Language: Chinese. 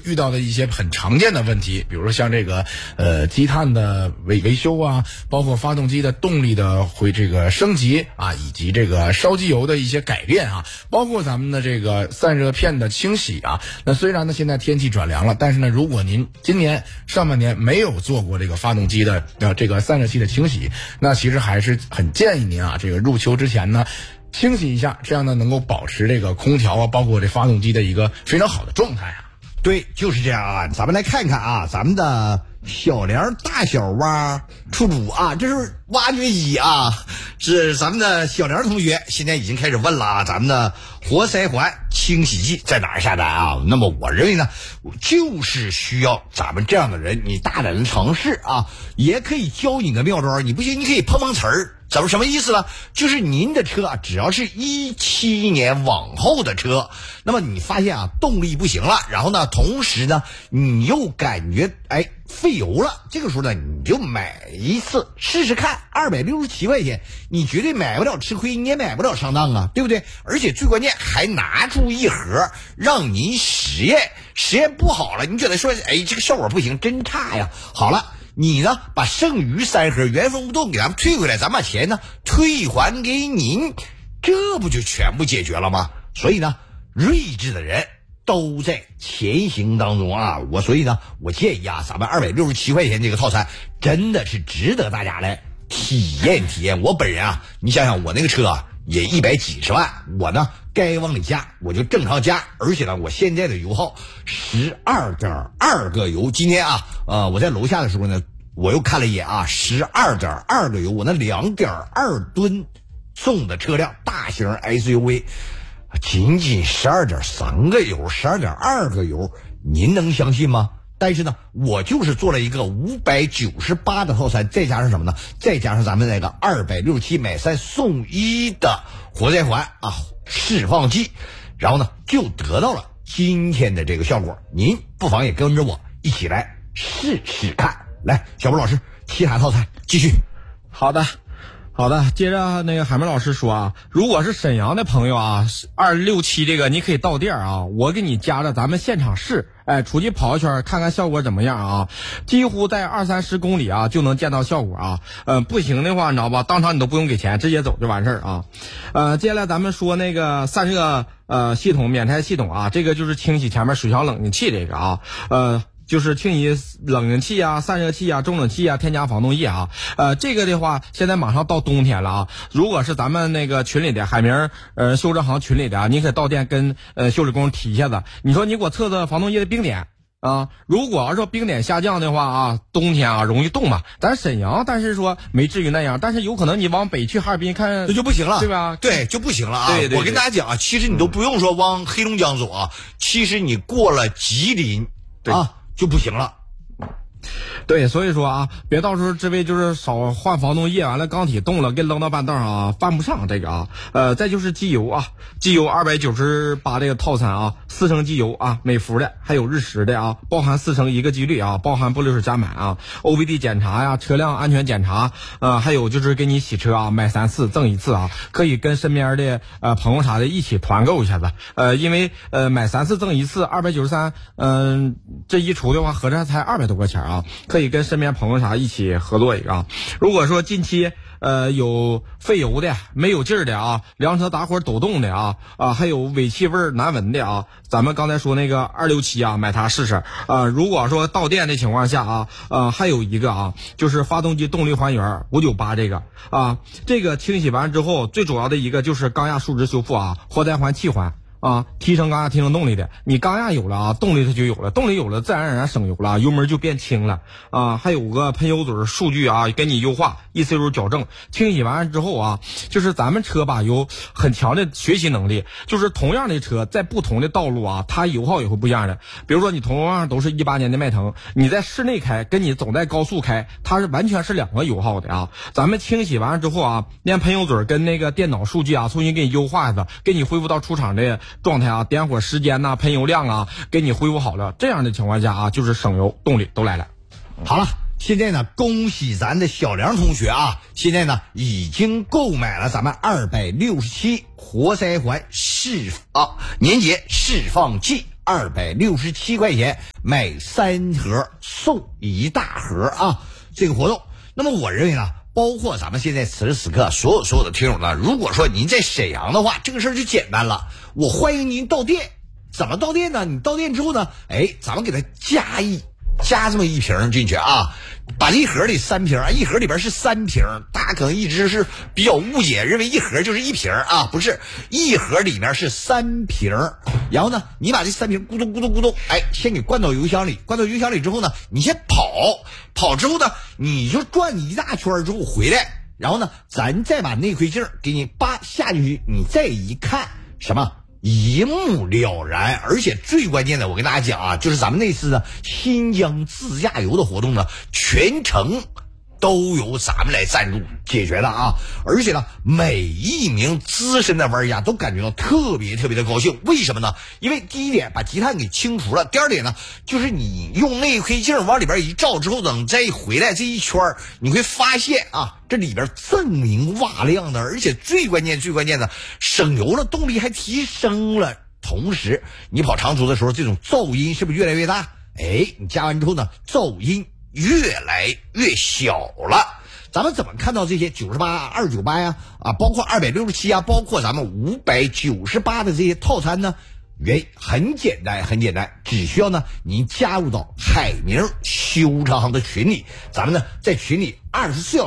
遇到的一些很常见的问题，比如说像这个积碳的维修啊，包括发动机的动力的这个升级啊，以及这个烧机油的一些改变啊，包括咱们的这个散热片的清洗啊。那虽然呢现在天气转凉了，但是呢如果您今年上半年没有做过这个发动机的这个散热器的清洗，那其实还是很建议您啊，这个入秋之前呢清洗一下，这样呢能够保持这个空调啊，包括这发动机的一个非常好的状态啊。 对，就是这样啊。咱们来看看啊，咱们的小梁大小挖出主啊，这是挖掘机啊，是咱们的小梁同学现在已经开始问了啊，咱们的活塞环清洗剂在哪儿下单啊？那么我认为呢，就是需要咱们这样的人，你大胆的尝试啊，也可以教你个妙招，你不行你可以碰碰瓷儿。咱们什么意思呢？就是您的车只要是17年往后的车，那么你发现啊动力不行了，然后呢同时呢你又感觉费油了，这个时候呢你就买一次试试看，267块钱，你绝对买不了吃亏，你也买不了上当啊，对不对？而且最关键还拿出一盒让您实验，实验不好了，你觉得说这个效果不行，真差呀，好了，你呢把剩余3盒原封不动给咱们退回来，咱把钱呢退还给您，这不就全部解决了吗？所以呢睿智的人都在前行当中啊，所以呢我建议啊，咱们267块钱这个套餐真的是值得大家来体验体验。我本人啊，你想想我那个车啊也100几十万，我呢该往里加我就正常加，而且呢我现在的油耗12.2个油。今天啊我在楼下的时候呢我又看了一眼啊，12.2个油，我那2.2吨重的车辆大型 SUV 仅仅12.3个油，12.2个油，您能相信吗？但是呢我就是做了一个598的套餐，再加上什么呢？再加上咱们那个267买3送1的活塞环啊释放剂，然后呢就得到了今天的这个效果。您不妨也跟着我一起来试试看。来，小波老师，其他套餐继续。 好的，接着那个海明老师说啊，如果是沈阳的朋友啊，267这个你可以到店啊，我给你加着咱们现场试，出去跑一圈看看效果怎么样啊，几乎在20-30公里啊就能见到效果啊。不行的话你知道吧，当场你都不用给钱，直接走就完事儿啊。接下来咱们说那个散热系统免拆系统啊，这个就是清洗前面水箱冷凝器这个啊，就是清洗冷凝器啊、散热器啊、中冷器啊，添加防冻液啊。这个的话，现在马上到冬天了啊。如果是咱们那个群里的海明修车行群里的啊，你可以到店跟修理工提一下子。你说你给我测测防冻液的冰点啊。如果要说冰点下降的话啊，冬天啊容易冻嘛。咱沈阳，但是说没至于那样，但是有可能你往北去哈尔滨看， 这就不行了， 对吧？ 对，就不行了啊。 对， 我跟大家讲啊，其实你都不用说往黑龙江走啊，其实你过了吉林啊就不行了。 对，所以说啊，别到时候这位就是少换防冻液，完了钢体冻了给扔到半道上啊，犯不上这个啊。再就是机油啊，机油298这个套餐啊，4升机油啊，美孚的还有日食的啊，包含4升1个机滤啊，包含玻璃水加满啊 ，OBD 检查呀，车辆安全检查，还有就是给你洗车啊，买3次赠1次啊，可以跟身边的朋友啥的一起团购一下子。因为买3次赠1次293，这一除的话合着才200多块钱啊。可以跟身边朋友啥一起合作一个啊。如果说近期有费油的、没有劲儿的啊，凉车打火抖动的啊，还有尾气味难闻的啊，咱们刚才说那个267啊，买它试试啊。如果说到店的情况下啊，还有一个啊，就是发动机动力还原598这个啊，这个清洗完之后，最主要的一个就是缸压树脂修复啊，活塞环气环。提升缸压提升动力的，你缸压有了啊，动力它就有了，动力有了自然而然省油了，油门就变轻了啊。还有个喷油嘴数据啊给你优化 ECU 矫正，清洗完之后啊，就是咱们车吧有很强的学习能力，就是同样的车在不同的道路啊，它油耗也会不一样的。比如说你同样都是18年的迈腾，你在室内开跟你走在高速开，它是完全是2个油耗的啊。咱们清洗完之后啊，连喷油嘴跟那个电脑数据啊重新给你优化一下，给你恢复到出厂的状态啊，点火时间呐、喷油量啊，给你恢复好了。这样的情况下啊，就是省油，动力都来了。 好了，现在呢，恭喜咱的小梁同学啊，现在呢已经购买了咱们267活塞环年节释放器，267块钱买3盒送1大盒啊，这个活动。那么我认为呢，包括咱们现在此时此刻所有的听友呢，如果说您在沈阳的话，这个事儿就简单了，我欢迎您到店。怎么到店呢？你到店之后呢，咱们给它加这么1瓶进去啊，把这一盒里3瓶，一盒里边是3瓶，大家可能一直是比较误解，认为一盒就是1瓶啊，不是，一盒里面是3瓶。然后呢，你把这3瓶咕咚咕咚咕咚，先给灌到油箱里，灌到油箱里之后呢，你先跑之后呢，你就转1大圈之后回来，然后呢，咱再把内窥镜给你扒下进去，你再一看什么？一目了然。而且最关键的，我跟大家讲啊，就是咱们那次呢新疆自驾游的活动呢，全程都由咱们来赞助解决的啊。而且呢，每一名资深的玩家都感觉到特别特别的高兴。为什么呢？因为第一点把积碳给清除了，第二点呢，就是你用内窥镜往里边一照之后，等再回来这一圈，你会发现啊，这里边锃明瓦亮的，而且最关键的，省油了，动力还提升了，同时你跑长途的时候，这种噪音是不是越来越大？你加完之后呢，噪音越来越小了。咱们怎么看到这些98、298呀包括267啊，包括咱们598的这些套餐呢？原因很简单，只需要呢您加入到海明修车行的群里，咱们呢在群里24小时